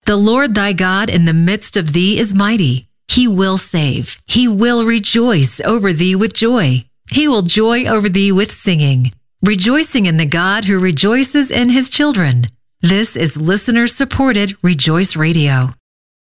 The Lord thy God in the midst of thee is mighty. He will save. He will rejoice over thee with joy. He will joy over thee with singing, rejoicing in the God who rejoices in his children. This is listener-supported Rejoice Radio.